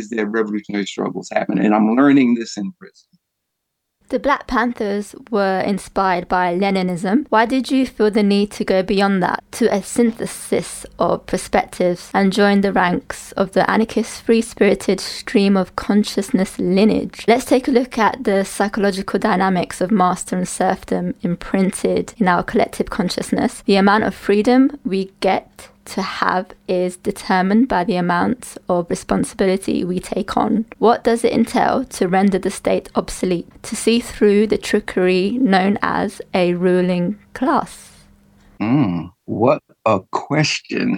ways that revolutionary struggles happen. And I'm learning this in prison. The Black Panthers were inspired by Leninism. Why did you feel the need to go beyond that to a synthesis of perspectives and join the ranks of the anarchist, free-spirited stream of consciousness lineage? Let's take a look at the psychological dynamics of master and serfdom imprinted in our collective consciousness. The amount of freedom we get to have is determined by the amount of responsibility we take on. What does it entail to render the state obsolete, to see through the trickery known as a ruling class? What a question.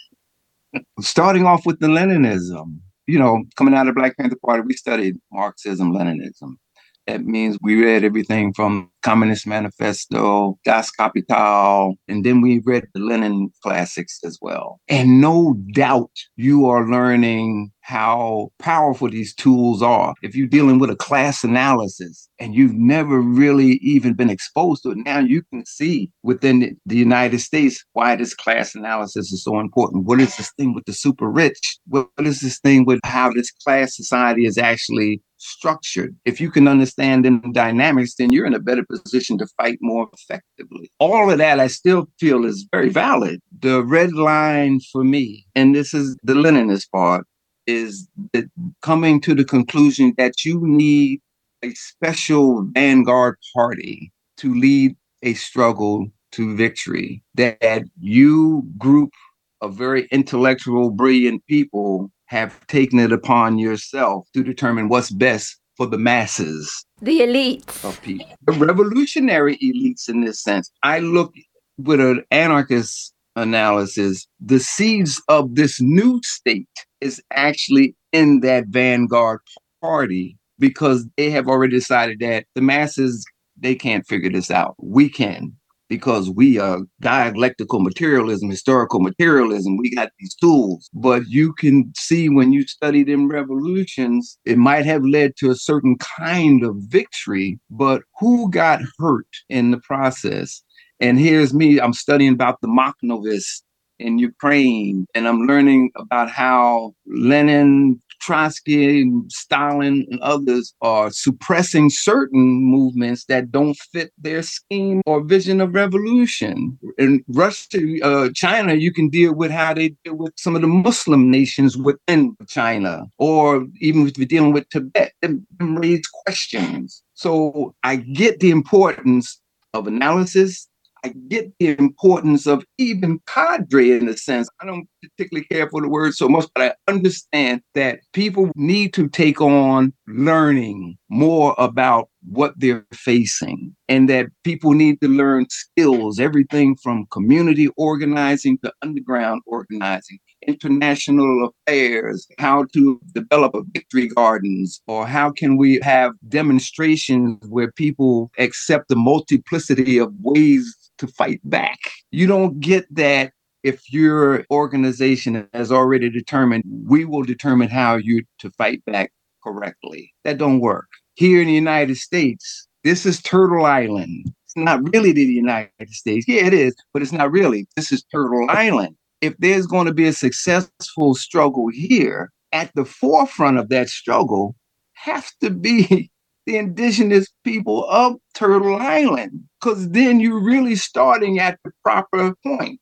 Starting off with the Leninism, coming out of the Black Panther Party, we studied Marxism, Leninism. That means we read everything from Communist Manifesto, Das Kapital, and then we read the Lenin classics as well. And no doubt you are learning how powerful these tools are. If you're dealing with a class analysis and you've never really even been exposed to it, now you can see within the United States why this class analysis is so important. What is this thing with the super rich? What is this thing with how this class society is actually structured? If you can understand the dynamics, then you're in a better position to fight more effectively. All of that I still feel is very valid. The red line for me, and this is the Leninist part, is that coming to the conclusion that you need a special vanguard party to lead a struggle to victory, that you group of very intellectual, brilliant people have taken it upon yourself to determine what's best for the masses. The elites of people, the revolutionary elites in this sense. I look with an anarchist analysis, the seeds of this new state is actually in that vanguard party because they have already decided that the masses, they can't figure this out. We can, because we are dialectical materialism, historical materialism. We got these tools. But you can see when you study them revolutions, it might have led to a certain kind of victory, but who got hurt in the process? And here's me, I'm studying about the Makhnovists in Ukraine, and I'm learning about how Lenin, Trotsky, Stalin, and others are suppressing certain movements that don't fit their scheme or vision of revolution. In Russia, China, you can deal with how they deal with some of the Muslim nations within China, or even if you're dealing with Tibet, them raise questions. So I get the importance of analysis. I get the importance of even cadre in a sense. I don't particularly care for the word so much, but I understand that people need to take on learning more about what they're facing, and that people need to learn skills, everything from community organizing to underground organizing, international affairs, how to develop a victory gardens, or how can we have demonstrations where people accept the multiplicity of ways to fight back. You don't get that if your organization has already determined, we will determine how you to fight back correctly. That don't work. Here in the United States, this is Turtle Island. It's not really the United States. Yeah, it is, but it's not really. This is Turtle Island. If there's going to be a successful struggle here, at the forefront of that struggle have to be the indigenous people of Turtle Island, because then you're really starting at the proper point,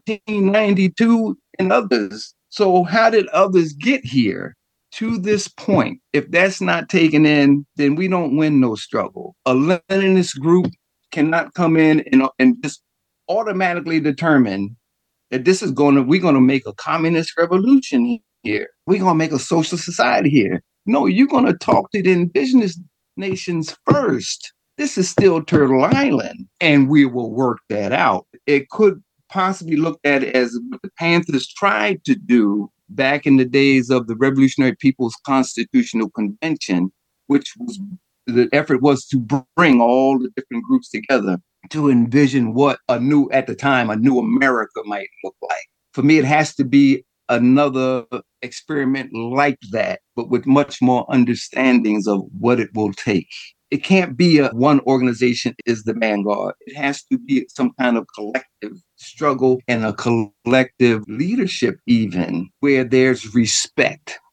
1492 and others. So how did others get here to this point? If that's not taken in, then we don't win no struggle. A Leninist group cannot come in and just automatically determine that we're going to make a communist revolution here. We're going to make a social society here. No, you're going to talk to the indigenous nations first. This is still Turtle Island, and we will work that out. It could possibly look at it as what the Panthers tried to do back in the days of the Revolutionary People's Constitutional Convention, which was the effort was to bring all the different groups together to envision what at the time, a new America might look like. For me, it has to be another experiment like that, but with much more understandings of what it will take. It can't be one organization is the vanguard. It has to be some kind of collective struggle and a collective leadership, even where there's respect.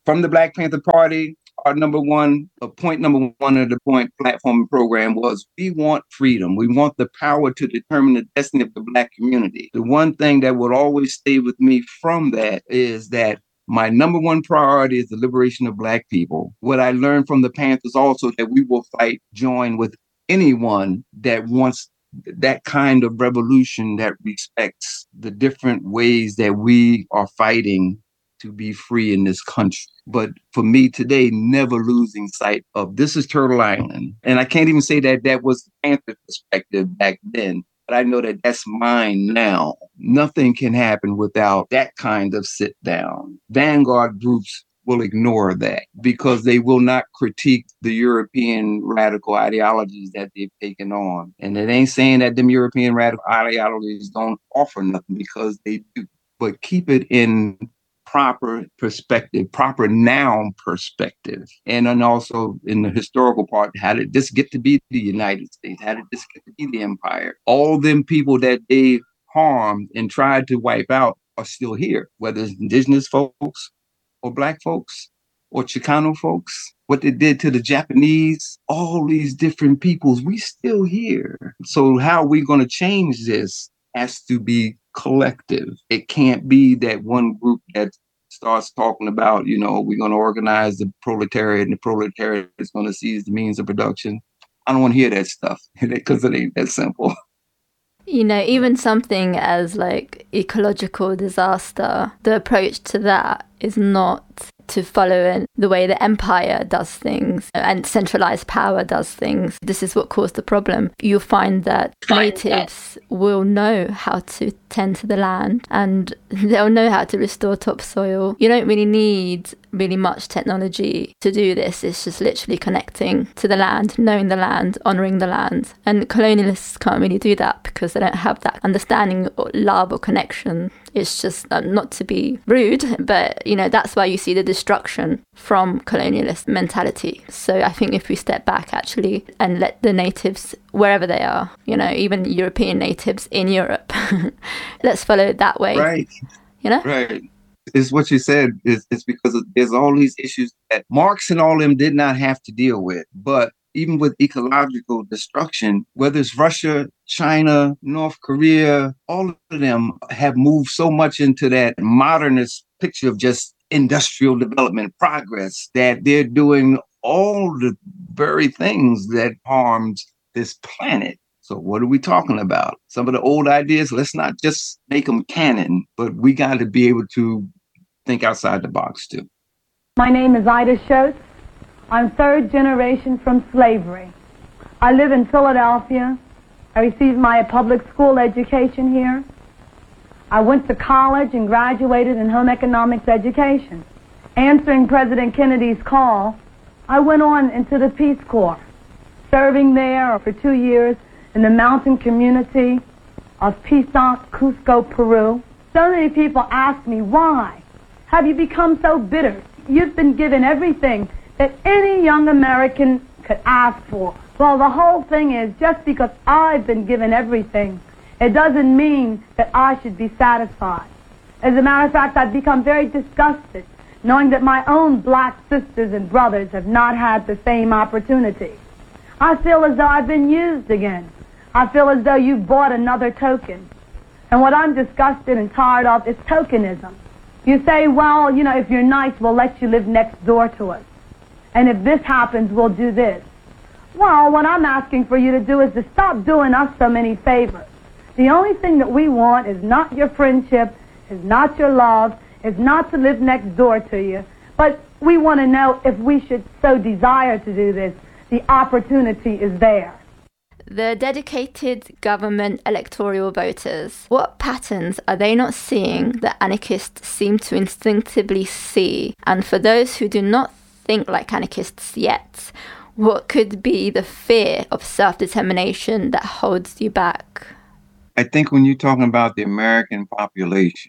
from the Black Panther Party, our point number one of the point platform program was we want freedom. We want the power to determine the destiny of the Black community. The one thing that would always stay with me from that is that my number one priority is the liberation of Black people. What I learned from the Panthers also that we will join with anyone that wants that kind of revolution that respects the different ways that we are fighting to be free in this country. But for me today, never losing sight of this is Turtle Island. And I can't even say that that was the Panther perspective back then, but I know that that's mine now. Nothing can happen without that kind of sit down. Vanguard groups will ignore that because they will not critique the European radical ideologies that they've taken on. And it ain't saying that them European radical ideologies don't offer nothing, because they do. But keep it in proper perspective, proper noun perspective. And then also in the historical part, how did this get to be the United States? How did this get to be the empire? All them people that they harmed and tried to wipe out are still here, whether it's indigenous folks or Black folks or Chicano folks, what they did to the Japanese, all these different peoples, we still here. So how are we going to change this has to be collective. It can't be that one group that starts talking about, we're going to organize the proletariat and the proletariat is going to seize the means of production. I don't want to hear that stuff because it ain't that simple. Even something as like ecological disaster, the approach to that is not to follow in the way the empire does things and centralized power does things. This is what caused the problem. You'll find that natives will know how to tend to the land and they'll know how to restore topsoil. You don't really need really much technology to do this. It's just literally connecting to the land, knowing the land, honouring the land. And colonialists can't really do that because they don't have that understanding or love or connection. It's just not to be rude, but that's why you see the destruction from colonialist mentality. So I think if we step back actually and let the natives, wherever they are, even European natives in Europe, let's follow it that way. Right. Right. It's what you said. It's because there's all these issues that Marx and all them did not have to deal with. But even with ecological destruction, whether it's Russia, China, North Korea, all of them have moved so much into that modernist picture of just industrial development progress that they're doing all the very things that harms this planet. So what are we talking about? Some of the old ideas, let's not just make them canon, but we got to be able to think outside the box too. My name is Ida Schultz. I'm third generation from slavery. I live in Philadelphia. I received my public school education here. I went to college and graduated in home economics education. Answering President Kennedy's call, I went on into the Peace Corps, serving there for 2 years in the mountain community of Pisac, Cusco, Peru. So many people ask me, why have you become so bitter? You've been given everything that any young American could ask for. Well, the whole thing is, just because I've been given everything, it doesn't mean that I should be satisfied. As a matter of fact, I've become very disgusted knowing that my own black sisters and brothers have not had the same opportunity. I feel as though I've been used again. I feel as though you've bought another token. And what I'm disgusted and tired of is tokenism. You say, well, if you're nice, we'll let you live next door to us. And if this happens, we'll do this. Well, what I'm asking for you to do is to stop doing us so many favors. The only thing that we want is not your friendship, is not your love, is not to live next door to you. But we want to know if we should so desire to do this, the opportunity is there. The dedicated government electoral voters, what patterns are they not seeing that anarchists seem to instinctively see? And for those who do not think like anarchists yet, what could be the fear of self-determination that holds you back? I think when you're talking about the American population,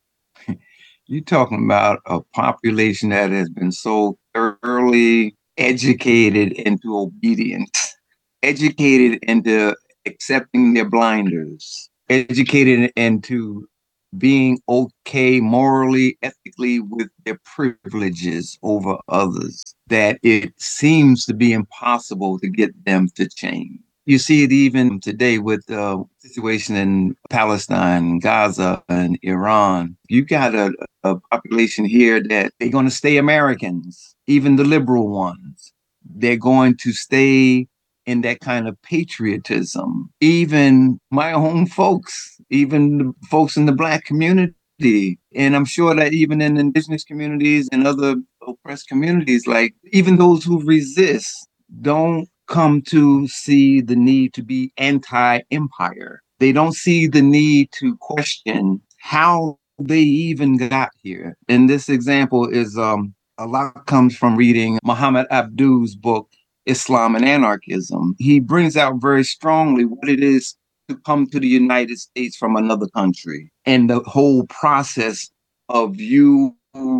you're talking about a population that has been so thoroughly educated into obedience, educated into accepting their blinders, educated into being okay morally, ethically with their privileges over others, that it seems to be impossible to get them to change. You see it even today with the situation in Palestine, Gaza, and Iran. You got a population here that they're going to stay Americans, even the liberal ones. They're going to stay in that kind of patriotism. Even my own folks, even the folks in the Black community, and I'm sure that even in indigenous communities and other oppressed communities, like even those who resist, don't come to see the need to be anti-empire. They don't see the need to question how they even got here. And this example is a lot comes from reading Muhammad Abdu's book, Islam and Anarchism. He brings out very strongly what it is to come to the United States from another country and the whole process of you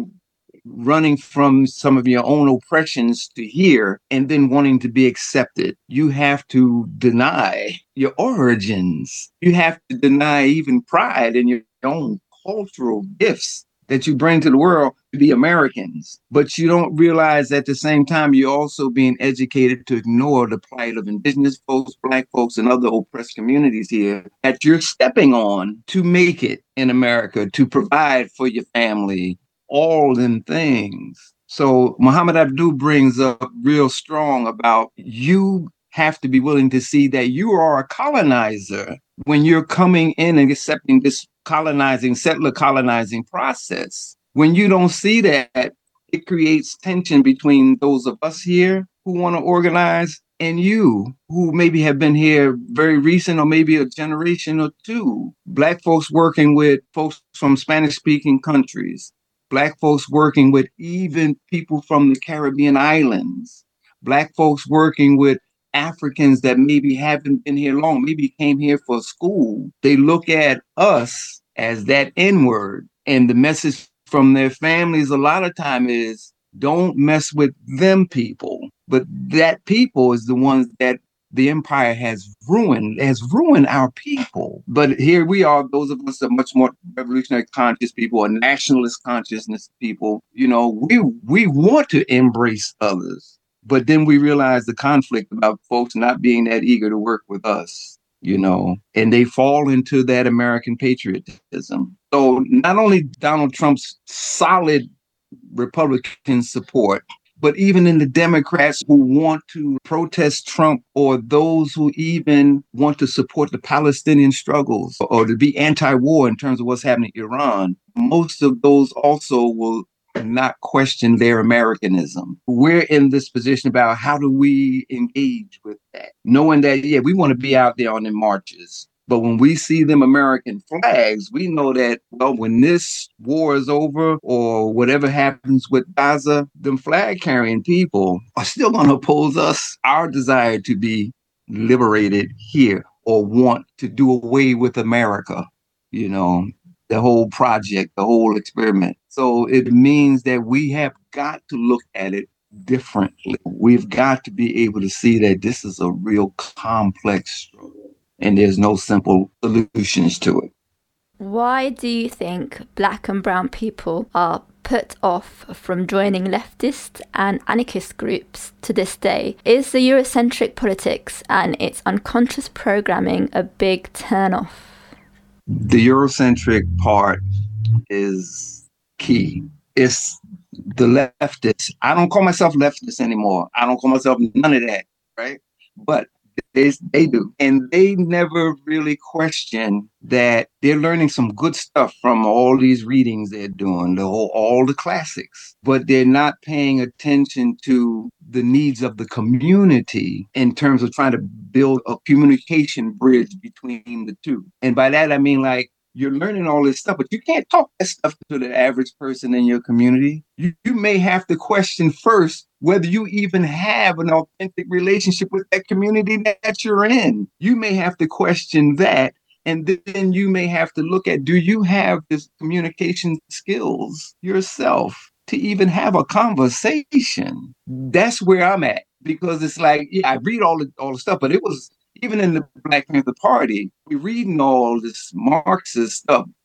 running from some of your own oppressions to here and then wanting to be accepted. You have to deny your origins. You have to deny even pride in your own cultural gifts that you bring to the world to be Americans. But you don't realize at the same time, you're also being educated to ignore the plight of indigenous folks, Black folks, and other oppressed communities here that you're stepping on to make it in America, to provide for your family, all them things. So Muhammad Abdu brings up real strong about you have to be willing to see that you are a colonizer when you're coming in and accepting this settler colonizing process. When you don't see that, it creates tension between those of us here who want to organize and you who maybe have been here very recent or maybe a generation or two. Black folks working with folks from Spanish speaking countries. Black folks working with even people from the Caribbean islands. Black folks working with Africans that maybe haven't been here long, maybe came here for school. They look at us as that N-word. And the message from their families a lot of time is, don't mess with them people. But that people is the ones that the empire has ruined our people. But here we are, those of us that are much more revolutionary conscious people or nationalist consciousness people, we want to embrace others. But then we realize the conflict about folks not being that eager to work with us, and they fall into that American patriotism. So not only Donald Trump's solid Republican support, but even in the Democrats who want to protest Trump or those who even want to support the Palestinian struggles or to be anti-war in terms of what's happening in Iran, most of those also will not question their Americanism. We're in this position about how do we engage with that, knowing that, we want to be out there on the marches. But when we see them American flags, we know that, when this war is over or whatever happens with Gaza, them flag carrying people are still going to oppose us, our desire to be liberated here or want to do away with America, the whole project, the whole experiment. So it means that we have got to look at it differently. We've got to be able to see that this is a real complex struggle. And there's no simple solutions to it. Why do you think Black and brown people are put off from joining leftist and anarchist groups to this day? Is the Eurocentric politics and its unconscious programming a big turnoff? The Eurocentric part is key. It's the leftists. I don't call myself leftist anymore. I don't call myself none of that, right? But they do. And they never really question that they're learning some good stuff from all these readings they're doing, all the classics, but they're not paying attention to the needs of the community in terms of trying to build a communication bridge between the two. And by that, I mean, you're learning all this stuff, but you can't talk that stuff to the average person in your community. You may have to question first whether you even have an authentic relationship with that community that you're in. You may have to question that. And then you may have to look at, do you have this communication skills yourself to even have a conversation? That's where I'm at, because it's I read all the stuff, but it was, even in the Black Panther Party, we're reading all this Marxist stuff.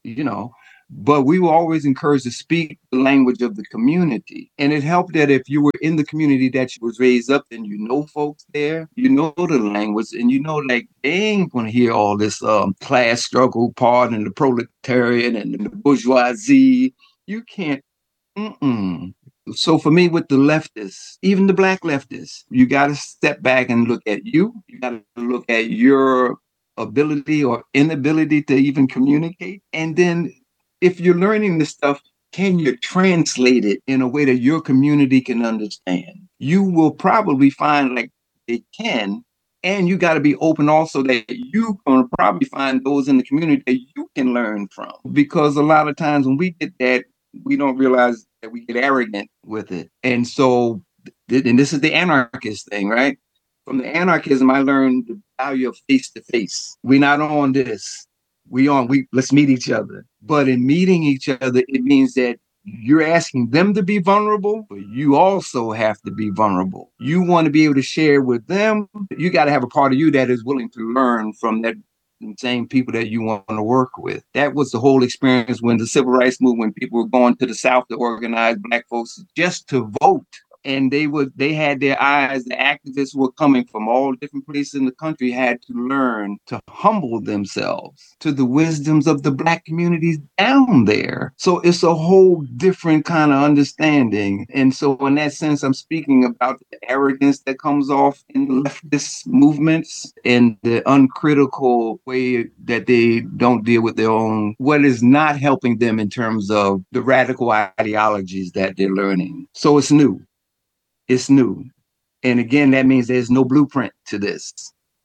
you know. But we were always encouraged to speak the language of the community. And it helped that if you were in the community that you was raised up in, you know folks there, you know the language, and you know like they ain't gonna hear all this class struggle part and the proletariat and the bourgeoisie. You can't. Mm-mm. So for me, with the leftists, even the black leftists, you got to step back and look at you. You got to look at your ability or inability to even communicate. And then if you're learning this stuff, can you translate it in a way that your community can understand? You will probably find like it can. And you got to be open also that you can probably find those in the community that you can learn from. Because a lot of times when we get that, we don't realize that we get arrogant with it. And so, and this is the anarchist thing, right? From the anarchism, I learned the value of face to face. We're not on this. Let's meet each other. But in meeting each other, it means that you're asking them to be vulnerable, but you also have to be vulnerable. You want to be able to share with them. You got to have a part of you that is willing to learn from that same people that you want to work with. That was the whole experience when the civil rights movement, people were going to the South to organize black folks just to vote. And they had their eyes, the activists were coming from all different places in the country, had to learn to humble themselves to the wisdoms of the black communities down there. So it's a whole different kind of understanding. And so in that sense, I'm speaking about the arrogance that comes off in leftist movements and the uncritical way that they don't deal with their own, what is not helping them in terms of the radical ideologies that they're learning. So it's new. It's new. And again, that means there's no blueprint to this.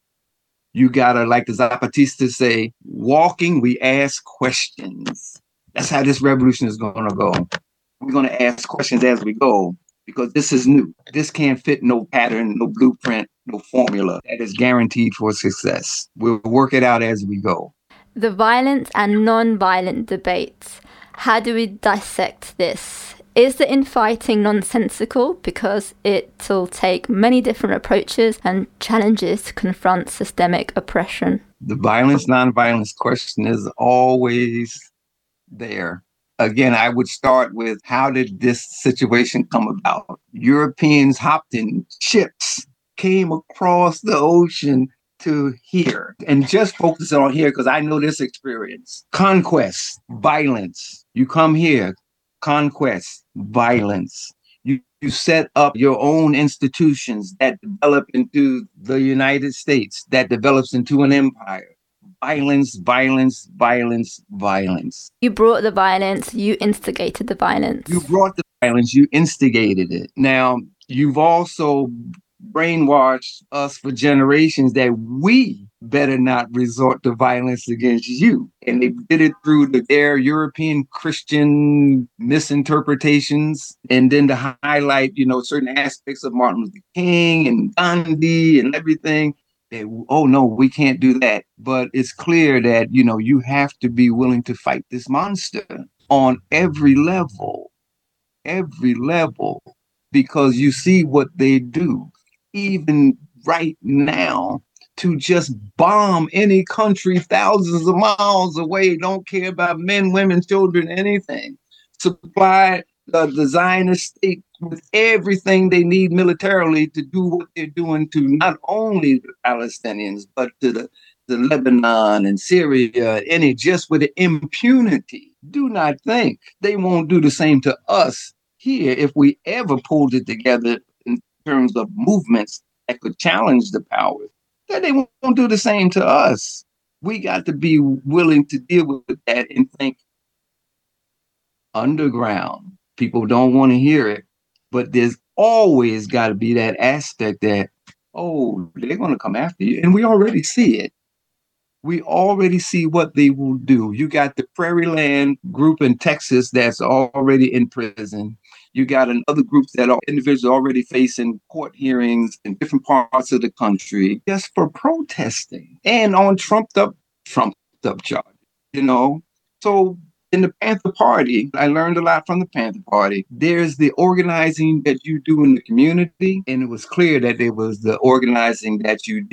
You gotta, like the Zapatistas say, walking, we ask questions. That's how this revolution is gonna go. We're gonna ask questions as we go because this is new. This can't fit no pattern, no blueprint, no formula that is guaranteed for success. We'll work it out as we go. The violent and non-violent debates. How do we dissect this? Is the infighting nonsensical because it'll take many different approaches and challenges to confront systemic oppression? The violence, non-violence question is always there. Again, I would start with how did this situation come about? Europeans hopped in ships, came across the ocean to here, and just focus on here because I know this experience. Conquest, violence. You come here. Conquest, violence. You set up your own institutions that develop into the United States, that develops into an empire. Violence, violence, violence, violence. You brought the violence, you instigated the violence. You brought the violence, you instigated it. Now, you've also brainwashed us for generations that we better not resort to violence against you. And they did it through their European Christian misinterpretations. And then to highlight, certain aspects of Martin Luther King and Gandhi and everything. Oh, no, we can't do that. But it's clear that, you have to be willing to fight this monster on every level, because you see what they do. Even right now, to just bomb any country thousands of miles away, don't care about men, women, children, anything. Supply the Zionist state with everything they need militarily to do what they're doing to not only the Palestinians, but to the Lebanon and Syria, just with the impunity. Do not think they won't do the same to us here if we ever pulled it together in terms of movements that could challenge the powers. That they won't do the same to us. We got to be willing to deal with that and think underground. People don't want to hear it, but there's always got to be that aspect that, they're going to come after you. And we already see it. We already see what they will do. You got the Prairie Land group in Texas that's already in prison. You got another group that are individuals already facing court hearings in different parts of the country just for protesting and on trumped up charges, So in the Panther Party, I learned a lot from the Panther Party. There's the organizing that you do in the community, and it was clear that there was the organizing that you did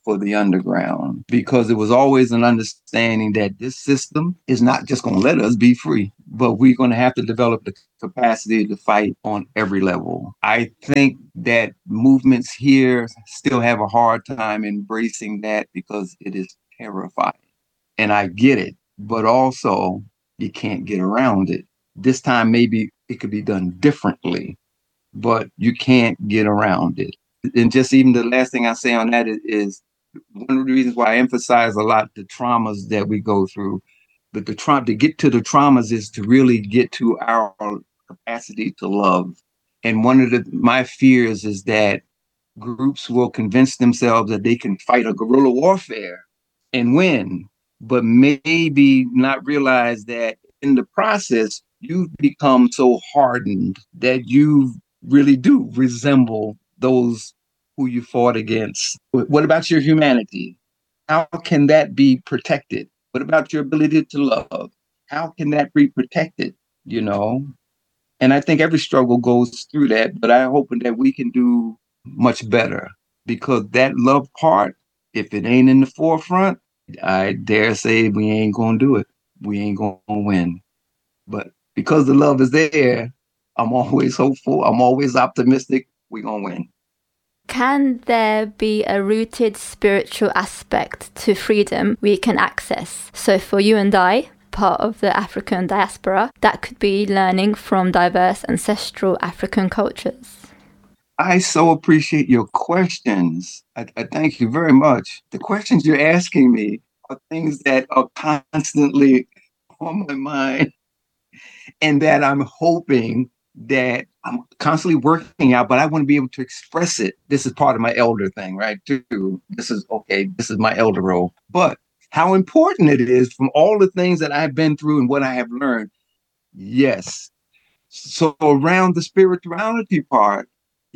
for the underground, because it was always an understanding that this system is not just going to let us be free, but we're going to have to develop the capacity to fight on every level. I think that movements here still have a hard time embracing that because it is terrifying. And I get it, but also you can't get around it. This time, maybe it could be done differently, but you can't get around it. And just even the last thing I say on that is one of the reasons why I emphasize a lot the traumas that we go through. But to get to the traumas is to really get to our capacity to love. And one of my fears is that groups will convince themselves that they can fight a guerrilla warfare and win, but maybe not realize that in the process, you've become so hardened that you really do resemble those who you fought against. What about your humanity? How can that be protected? What about your ability to love? How can that be protected? You know? And I think every struggle goes through that, but I'm hoping that we can do much better, because that love part, if it ain't in the forefront, I dare say we ain't going to do it. We ain't going to win. But because the love is there, I'm always hopeful. I'm always optimistic. We're going to win. Can there be a rooted spiritual aspect to freedom we can access? So for you and I, part of the African diaspora, that could be learning from diverse ancestral African cultures. I so appreciate your questions. I thank you very much. The questions you're asking me are things that are constantly on my mind, and that I'm hoping that I'm constantly working out, but I want to be able to express it. This is part of my elder thing, right? Too. This is my elder role. But how important it is from all the things that I've been through and what I have learned. Yes. So around the spirituality part,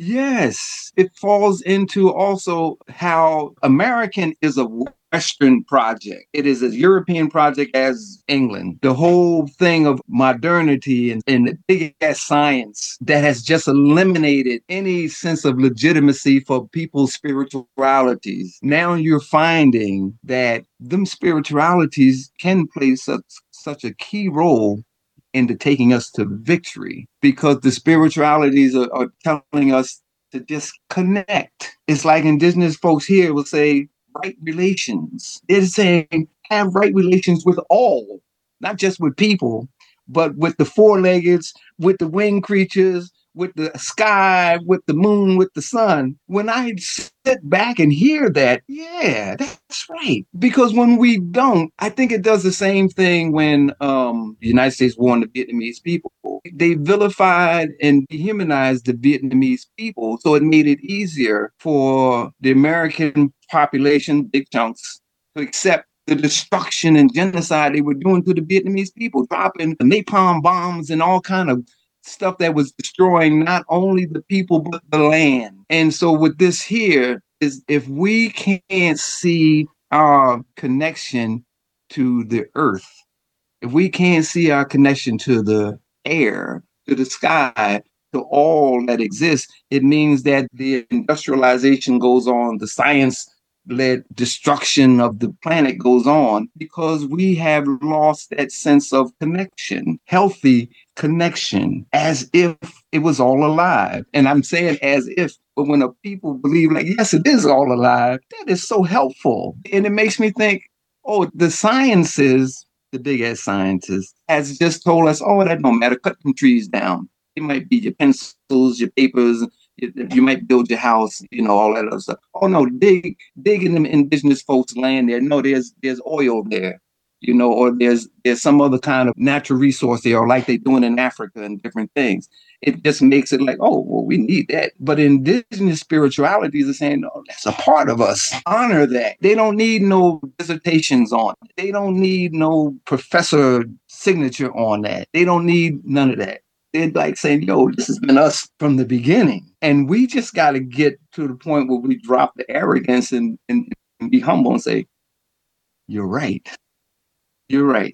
yes, it falls into also how American is a Western project. It is a European project as England. The whole thing of modernity and the big ass science that has just eliminated any sense of legitimacy for people's spiritualities. Now you're finding that them spiritualities can play such a key role into taking us to victory, because the spiritualities are telling us to just connect. It's like indigenous folks here will say right relations. They're saying have right relations with all, not just with people, but with the four-leggeds, with the winged creatures, with the sky, with the moon, with the sun. When I sit back and hear that, yeah, that's right. Because when we don't, I think it does the same thing when the United States warned the Vietnamese people. They vilified and dehumanized the Vietnamese people. So it made it easier for the American population, big chunks, to accept the destruction and genocide they were doing to the Vietnamese people, dropping napalm bombs and all kind of stuff that was destroying not only the people, but the land. And so with this here is, if we can't see our connection to the earth, if we can't see our connection to the air, to the sky, to all that exists, it means that the industrialization goes on, the science-led destruction of the planet goes on, because we have lost that sense of connection, healthy connection, as if it was all alive. And I'm saying as if, but when a people believe like, yes, it is all alive, that is so helpful. And it makes me think, oh, the sciences, the big ass scientists, has just told us, oh, that don't matter, cut them trees down. It might be your pencils, your papers, you might build your house, all that other stuff. Oh no, dig in them indigenous folks' land there. No, there's oil there, or there's some other kind of natural resource there, or like they're doing in Africa and different things. It just makes it like, oh, well, we need that. But indigenous spiritualities are saying, no, that's a part of us. Honor that. They don't need no dissertations on it. They don't need no professor signature on that. They don't need none of that. They're like saying, yo, this has been us from the beginning. And we just got to get to the point where we drop the arrogance and be humble and say, you're right. You're right.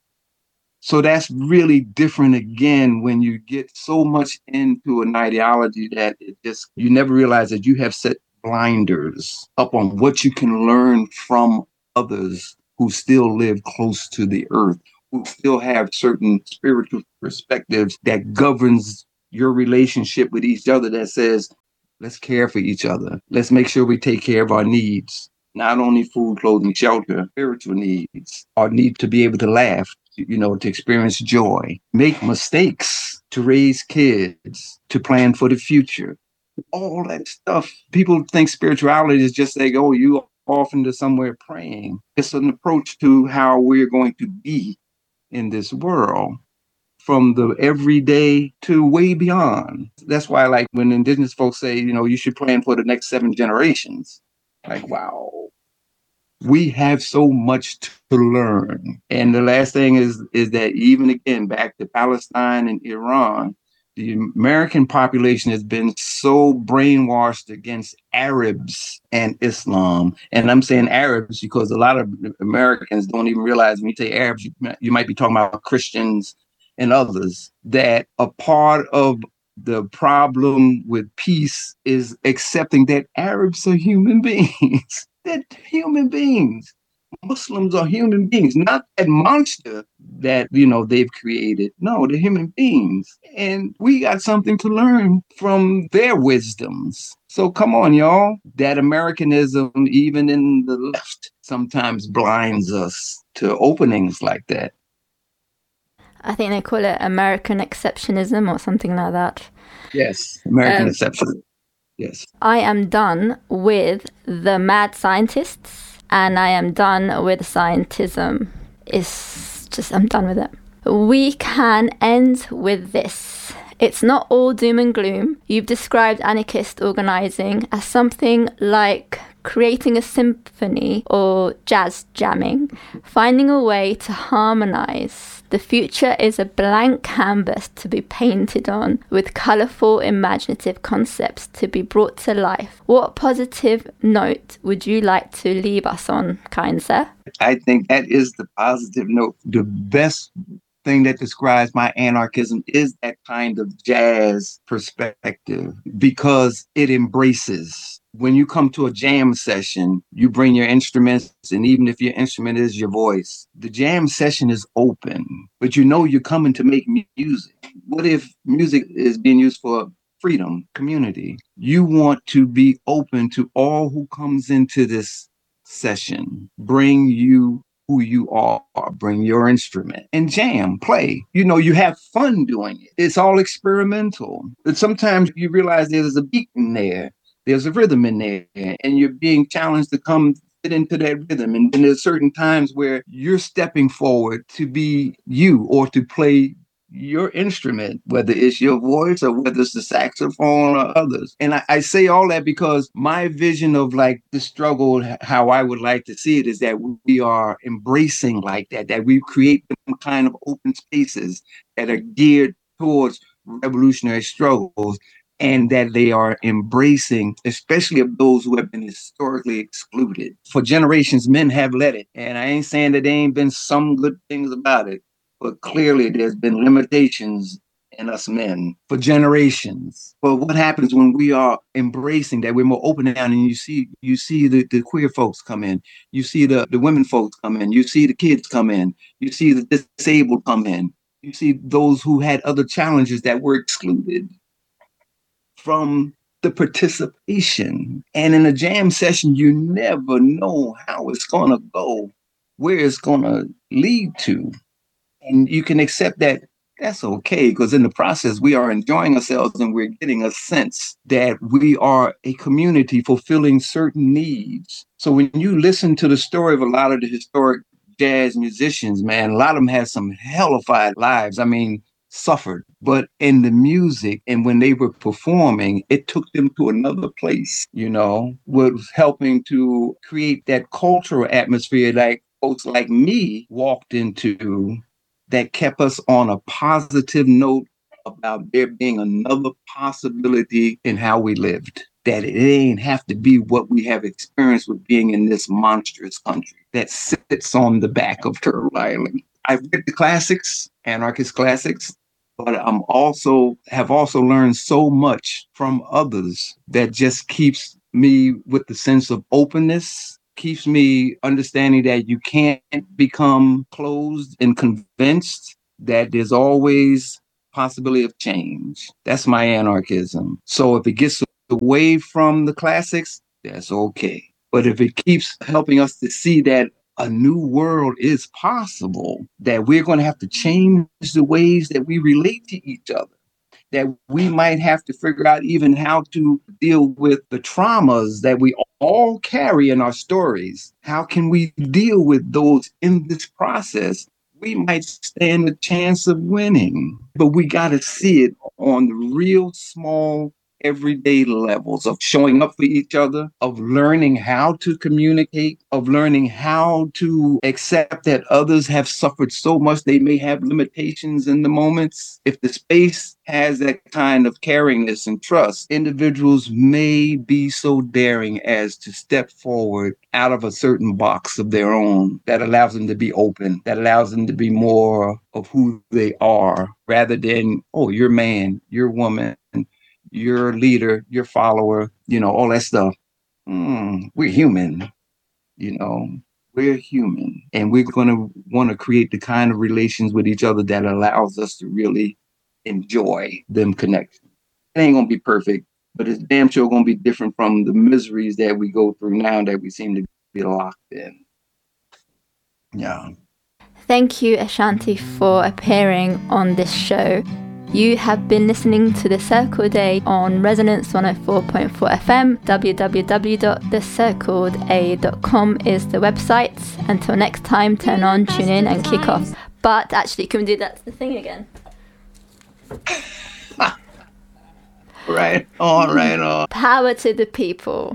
So that's really different again when you get so much into an ideology that you never realize that you have set blinders up on what you can learn from others who still live close to the earth, who still have certain spiritual perspectives that governs your relationship with each other, that says, let's care for each other. Let's make sure we take care of our needs, not only food, clothing, shelter, spiritual needs, our need to be able to laugh, to experience joy, make mistakes, to raise kids, to plan for the future. All that stuff. People think spirituality is just like, oh, you off into somewhere praying. It's an approach to how we're going to be in this world, from the everyday to way beyond. That's why, like, when indigenous folks say, you should plan for the next 7 generations. Like, wow, we have so much to learn. And the last thing is that, even again, back to Palestine and Iran, the American population has been so brainwashed against Arabs and Islam. And I'm saying Arabs because a lot of Americans don't even realize, when you say Arabs, you might be talking about Christians and others, that a part of the problem with peace is accepting that Arabs are human beings. They're human beings. Muslims are human beings, not that monster that, they've created. No, they're human beings. And we got something to learn from their wisdoms. So come on, y'all. That Americanism, even in the left, sometimes blinds us to openings like that. I think they call it American exceptionism or something like that. Yes, American exceptionism. Yes. I am done with the mad scientists. And I am done with scientism. I'm done with it. We can end with this. It's not all doom and gloom. You've described anarchist organizing as something like creating a symphony or jazz jamming, finding a way to harmonize. The future is a blank canvas to be painted on, with colourful, imaginative concepts to be brought to life. What positive note would you like to leave us on, kind sir? I think that is the positive note. The best thing that describes my anarchism is that kind of jazz perspective, because it embraces. When you come to a jam session, you bring your instruments, and even if your instrument is your voice, the jam session is open, but you're coming to make music. What if music is being used for freedom, community? You want to be open to all who comes into this session. Bring you who you are, bring your instrument and jam, play. You have fun doing it. It's all experimental. But sometimes you realize there's a beat in there. There's a rhythm in there, and you're being challenged to come fit into that rhythm. And there's certain times where you're stepping forward to be you, or to play your instrument, whether it's your voice or whether it's the saxophone or others. And I say all that because my vision of like the struggle, how I would like to see it, is that we are embracing like that we create some kind of open spaces that are geared towards revolutionary struggles, and that they are embracing, especially of those who have been historically excluded. For generations, men have led it. And I ain't saying that there ain't been some good things about it, but clearly there's been limitations in us men for generations. But what happens when we are embracing that, we're more open down, and you see the queer folks come in, you see the women folks come in, you see the kids come in, you see the disabled come in, you see those who had other challenges that were excluded from the participation. And in a jam session, you never know how it's going to go, where it's going to lead to. And you can accept that that's okay, because in the process, we are enjoying ourselves, and we're getting a sense that we are a community fulfilling certain needs. So when you listen to the story of a lot of the historic jazz musicians, man, a lot of them had some hellified lives. I mean, suffered, but in the music and when they were performing, it took them to another place, was helping to create that cultural atmosphere like folks like me walked into, that kept us on a positive note about there being another possibility in how we lived, that it ain't have to be what we have experienced with being in this monstrous country that sits on the back of Turtle Island. I've read the classics, anarchist classics, but have also learned so much from others that just keeps me with the sense of openness, keeps me understanding that you can't become closed and convinced, that there's always possibility of change. That's my anarchism. So if it gets away from the classics, that's okay. But if it keeps helping us to see that a new world is possible, that we're going to have to change the ways that we relate to each other, that we might have to figure out even how to deal with the traumas that we all carry in our stories. How can we deal with those in this process? We might stand a chance of winning, but we got to see it on the real small everyday levels of showing up for each other, of learning how to communicate, of learning how to accept that others have suffered so much they may have limitations in the moments. If the space has that kind of caringness and trust, individuals may be so daring as to step forward out of a certain box of their own that allows them to be open, that allows them to be more of who they are, rather than, oh, you're man, you're woman, your leader, your follower, all that stuff. We're human, we're human. And we're going to want to create the kind of relations with each other that allows us to really enjoy them connections. It ain't going to be perfect, but it's damn sure going to be different from the miseries that we go through now that we seem to be locked in. Yeah. Thank you, Ashanti, for appearing on this show. You have been listening to The Circle Day on Resonance 104.4 FM. www.thecircleday.com is the website. Until next time, turn on, tune in, and kick off. But actually, can we do that thing again? Right on. Power to the people.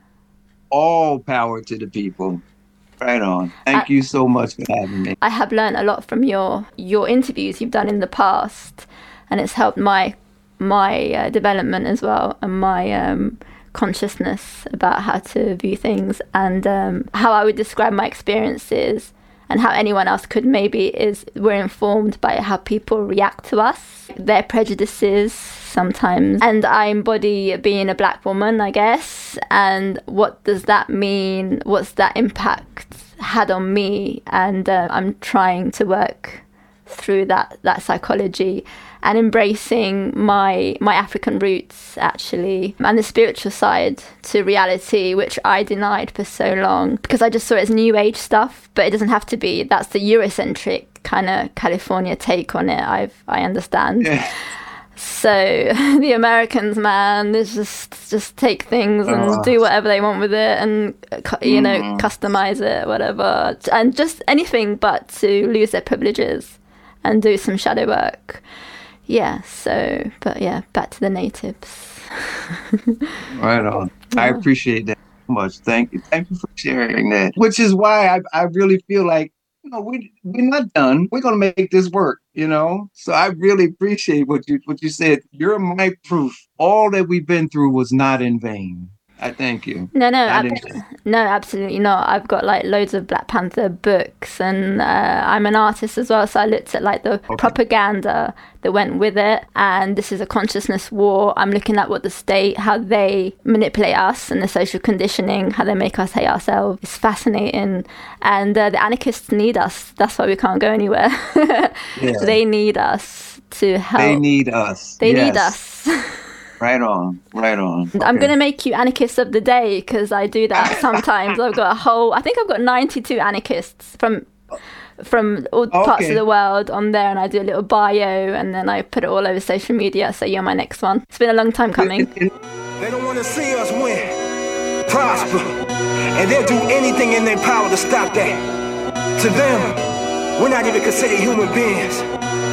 All power to the people. Right on. Thank you so much for having me. I have learned a lot from your interviews you've done in the past. And it's helped my development as well, and my consciousness about how to view things, and how I would describe my experiences, and how anyone else could maybe we're informed by how people react to us, their prejudices sometimes. And I embody being a Black woman, I guess. And what does that mean? What's that impact had on me? And I'm trying to work through that psychology, and embracing my African roots, actually, and the spiritual side to reality, which I denied for so long because I just saw it as new age stuff. But it doesn't have to be. That's the Eurocentric kind of California take on it. I understand. Yeah. So the Americans, man, they just take things and do whatever they want with it, and customize it, whatever, and just anything but to lose their privileges and do some shadow work. Yeah, back to the natives. Right on. Yeah. I appreciate that so much. Thank you for sharing that. Which is why I really feel like, we're not done. We're gonna make this work, So I really appreciate what you said. You're my proof. All that we've been through was not in vain. I thank you. No, absolutely not. I've got loads of Black Panther books, and I'm an artist as well, so I looked at the propaganda that went with it, and this is a consciousness war. I'm looking at what the state, how they manipulate us, and the social conditioning, how they make us hate ourselves. It's fascinating, and the anarchists need us. That's why we can't go anywhere. Yeah. They need us to help. They need us. They need us. Right on. Okay. I'm going to make you anarchist of the day, because I do that sometimes. I think I've got 92 anarchists from all parts of the world on there, and I do a little bio, and then I put it all over social media, so you're my next one. It's been a long time coming. They don't want to see us win, prosper, and they'll do anything in their power to stop that. To them, we're not even considered human beings.